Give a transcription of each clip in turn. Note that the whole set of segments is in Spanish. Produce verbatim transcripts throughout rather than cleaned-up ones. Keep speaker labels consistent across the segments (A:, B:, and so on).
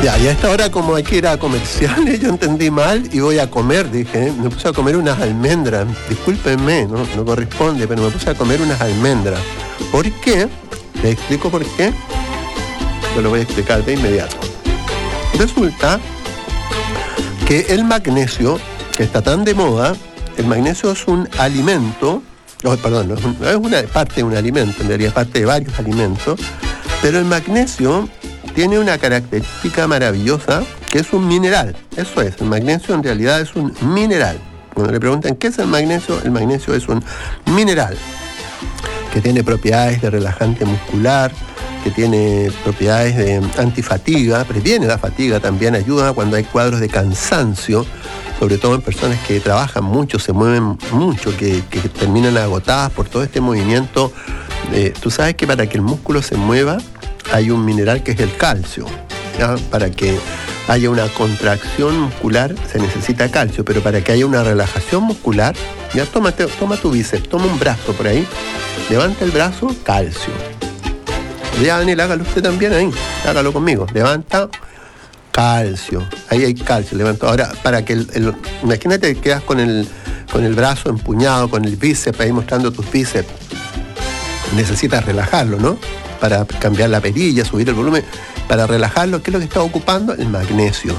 A: Ya, y a esta hora, como hay que ir a comerciales, yo entendí mal y voy a comer, dije, me puse a comer unas almendras. Discúlpenme, no, no corresponde, pero me puse a comer unas almendras. ¿Por qué? Les explico por qué. Yo lo voy a explicar de inmediato. Resulta que el magnesio, que está tan de moda, el magnesio es un alimento, oh, perdón, no es, un, es una parte de un alimento, en realidad es parte de varios alimentos, pero el magnesio tiene una característica maravillosa, que es un mineral. Eso es, el magnesio en realidad es un mineral. Cuando le preguntan qué es el magnesio, el magnesio es un mineral que tiene propiedades de relajante muscular, que tiene propiedades de antifatiga, previene la fatiga, también ayuda cuando hay cuadros de cansancio, sobre todo en personas que trabajan mucho, se mueven mucho, que, que terminan agotadas por todo este movimiento. Eh, tú sabes que para que el músculo se mueva hay un mineral que es el calcio, ¿ya? Para que haya una contracción muscular se necesita calcio, pero para que haya una relajación muscular, ya tómate, toma tu bíceps, toma un brazo por ahí, levanta el brazo, calcio. Ya, Daniel, hágalo usted también ahí, hágalo conmigo, levanta, calcio, ahí hay calcio, levanta. Ahora, para que el, el imagínate que quedas con el, con el brazo empuñado, con el bíceps ahí mostrando tus bíceps, necesitas relajarlo, ¿no? Para cambiar la perilla, subir el volumen, para relajarlo, ¿qué es lo que está ocupando? El magnesio.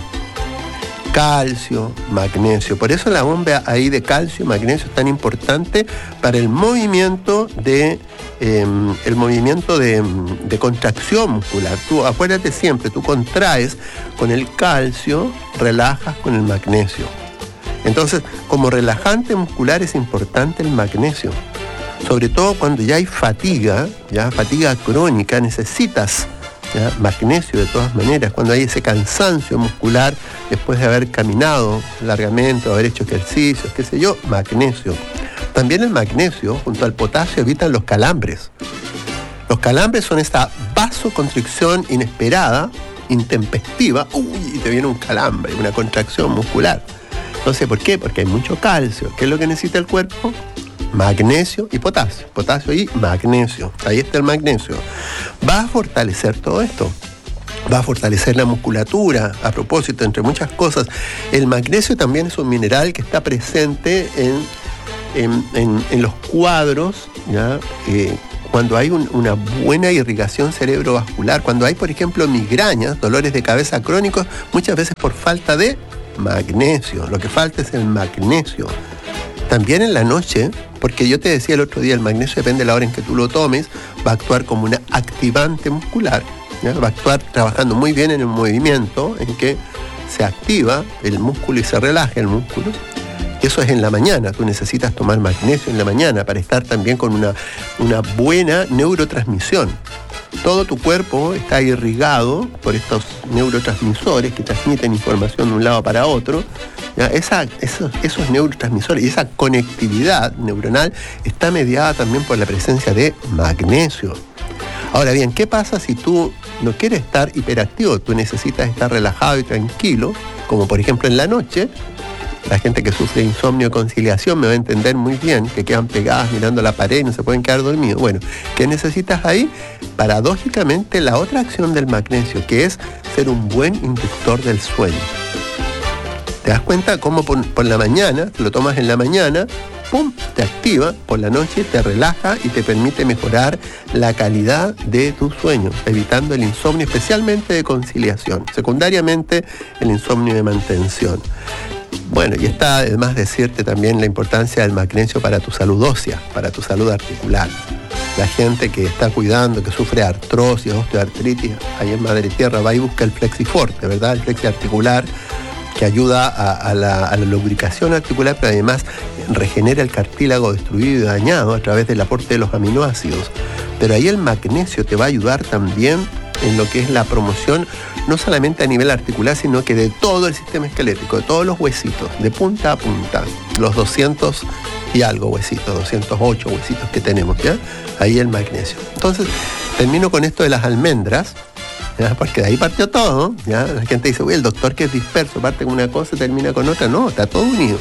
A: Calcio, magnesio. Por eso la bomba ahí de calcio y magnesio es tan importante para el movimiento de eh, el movimiento de, de contracción muscular. Tú acuérdate siempre, tú contraes con el calcio, relajas con el magnesio. Entonces, como relajante muscular es importante el magnesio. Sobre todo cuando ya hay fatiga, ya fatiga crónica, necesitas ¿ya? magnesio de todas maneras. Cuando hay ese cansancio muscular después de haber caminado largamente, haber hecho ejercicios, qué sé yo, magnesio. También el magnesio junto al potasio evitan los calambres. Los calambres son esta vasoconstricción inesperada, intempestiva, uy, y te viene un calambre, una contracción muscular. Entonces, ¿por qué? Porque hay mucho calcio. ¿Qué es lo que necesita el cuerpo? Magnesio y potasio, potasio y magnesio, ahí está el magnesio. Va a fortalecer todo esto, va a fortalecer la musculatura. A propósito, entre muchas cosas, el magnesio también es un mineral que está presente en, en, en, en los cuadros, ¿ya? Eh, cuando hay un, una buena irrigación cerebrovascular, cuando hay, por ejemplo, migrañas, dolores de cabeza crónicos, muchas veces por falta de magnesio. Lo que falta es el magnesio. También en la noche, porque yo te decía el otro día, el magnesio depende de la hora en que tú lo tomes, va a actuar como un activante muscular, ¿ya? Va a actuar trabajando muy bien en el movimiento, en que se activa el músculo y se relaja el músculo. Eso es en la mañana, tú necesitas tomar magnesio en la mañana para estar también con una, una buena neurotransmisión. Todo tu cuerpo está irrigado por estos neurotransmisores que transmiten información de un lado para otro. ¿Ya? Esa, esos, esos neurotransmisores y esa conectividad neuronal está mediada también por la presencia de magnesio. Ahora bien, ¿qué pasa si tú no quieres estar hiperactivo? Tú necesitas estar relajado y tranquilo, como por ejemplo en la noche. La gente que sufre insomnio y conciliación me va a entender muy bien, que quedan pegadas mirando la pared y no se pueden quedar dormidos. Bueno, ¿qué necesitas ahí? Paradójicamente, la otra acción del magnesio, que es ser un buen inductor del sueño. ¿Te das cuenta cómo por, por la mañana, lo tomas en la mañana, pum, te activa, por la noche te relaja y te permite mejorar la calidad de tu sueño, evitando el insomnio, especialmente de conciliación, secundariamente el insomnio de mantención. Bueno, y está además decirte también la importancia del magnesio para tu salud ósea, para tu salud articular. La gente que está cuidando, que sufre artrosis, osteoartritis, ahí en Madre Tierra, va y busca el Flexiforte, ¿verdad? El flexi articular, que ayuda a, a, la, a la lubricación articular, pero además regenera el cartílago destruido y dañado a través del aporte de los aminoácidos. Pero ahí el magnesio te va a ayudar también en lo que es la promoción, no solamente a nivel articular, sino que de todo el sistema esquelético, de todos los huesitos, de punta a punta, los doscientos y algo huesitos, doscientos ocho huesitos que tenemos, ¿ya? Ahí el magnesio. Entonces, termino con esto de las almendras, ¿ya? Porque de ahí partió todo, ¿ya? La gente dice, uy, el doctor que es disperso, parte con una cosa y termina con otra. No, está todo unido.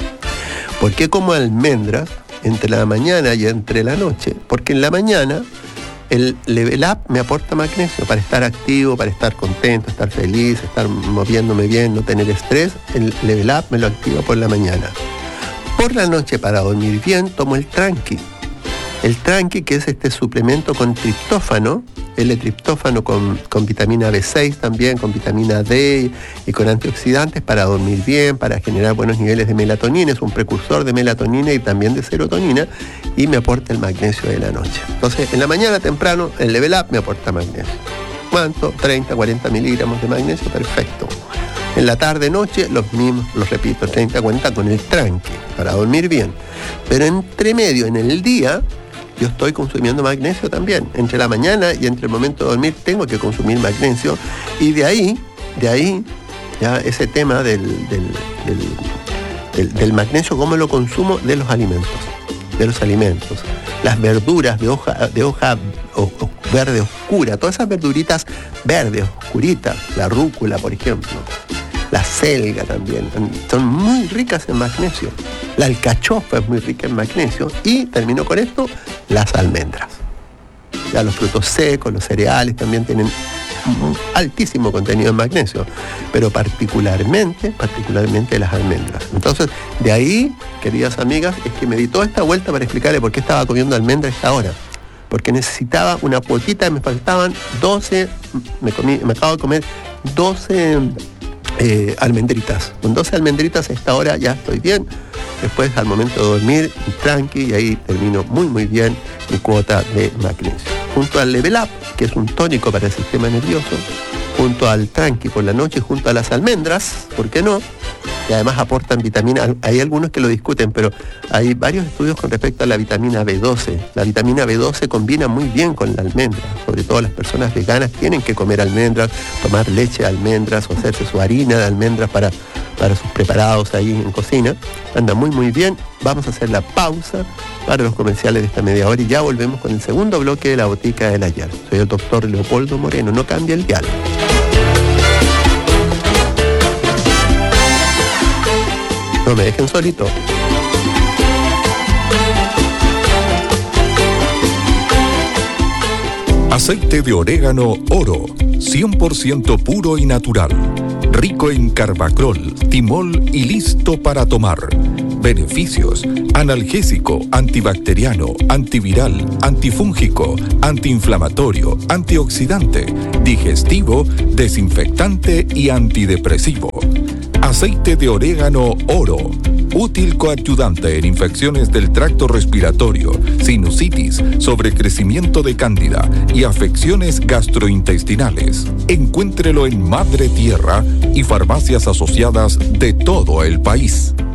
A: ¿Por qué como almendras entre la mañana y entre la noche? Porque en la mañana El Level Up me aporta magnesio para estar activo, para estar contento, estar feliz, estar moviéndome bien, no tener estrés. El Level Up me lo activa por la mañana. Por la noche, para dormir bien, tomo el Tranqui. El Tranqui, que es este suplemento con triptófano, L-triptófano con, con vitamina B seis también, con vitamina D y con antioxidantes para dormir bien, para generar buenos niveles de melatonina. Es un precursor de melatonina y también de serotonina, y me aporta el magnesio de la noche. Entonces, en la mañana temprano, el Level Up me aporta magnesio. ¿Cuánto? treinta, cuarenta miligramos de magnesio, perfecto. En la tarde-noche, los mismos, los repito, treinta, cuarenta con el Tranqui, para dormir bien. Pero entre medio, en el día, yo estoy consumiendo magnesio también. Entre la mañana y entre el momento de dormir tengo que consumir magnesio. Y de ahí, de ahí, ya ese tema del, del, del, del, del magnesio, ¿cómo lo consumo? De los alimentos. De los alimentos. Las verduras de hoja, de hoja o, o verde oscura, todas esas verduritas verdes, oscuritas, la rúcula, por ejemplo. La selga también, son muy ricas en magnesio. La alcachofa es muy rica en magnesio. Y termino con esto, las almendras. Ya los frutos secos, los cereales también tienen un altísimo contenido en magnesio, pero particularmente, particularmente las almendras. Entonces, de ahí, queridas amigas, es que me di toda esta vuelta para explicarle por qué estaba comiendo almendras a esta hora. Porque necesitaba una cuotita, me faltaban doce, me, comí, me acabo de comer doce... Eh, almendritas. Con doce almendritas a esta hora ya estoy bien. Después, al momento de dormir, tranqui, y ahí termino muy muy bien mi cuota de magnesio. Junto al Level Up, que es un tónico para el sistema nervioso, junto al Tranqui por la noche, junto a las almendras, ¿por qué no? Y además aportan vitamina. Hay algunos que lo discuten, pero hay varios estudios con respecto a la vitamina B doce. La vitamina B doce combina muy bien con la almendra. Sobre todo las personas veganas tienen que comer almendras, tomar leche de almendras o hacerse su harina de almendras para, para sus preparados ahí en cocina. Anda muy muy bien. Vamos a hacer la pausa para los comerciales de esta media hora y ya volvemos con el segundo bloque de La Botica del Ayer. Soy el doctor Leopoldo Moreno. No cambie el dial. No me dejen solito.
B: Aceite de orégano Oro, cien por ciento puro y natural. Rico en carbacrol, timol y listo para tomar. Beneficios: analgésico, antibacteriano, antiviral, antifúngico, antiinflamatorio, antioxidante, digestivo, desinfectante y antidepresivo. Aceite de orégano Oro, útil coadyuvante en infecciones del tracto respiratorio, sinusitis, sobrecrecimiento de cándida y afecciones gastrointestinales. Encuéntrelo en Madre Tierra y farmacias asociadas de todo el país.